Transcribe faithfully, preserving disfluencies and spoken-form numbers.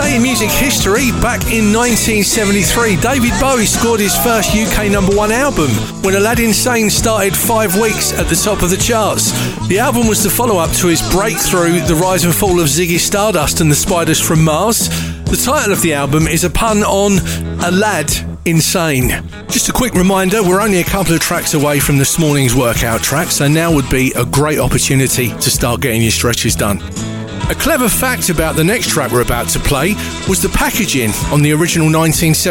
day in music history, back in nineteen seventy-three, David Bowie scored his first U K number one album when Aladdin Sane started five weeks at the top of the charts. The album was the follow-up to his breakthrough, The Rise and Fall of Ziggy Stardust and the Spiders from Mars. The title of the album is a pun on Aladdin Insane. Just a quick reminder, we're only a couple of tracks away from this morning's workout track, so now would be a great opportunity to start getting your stretches done. A clever fact about the next track we're about to play was the packaging on the original nineteen seventy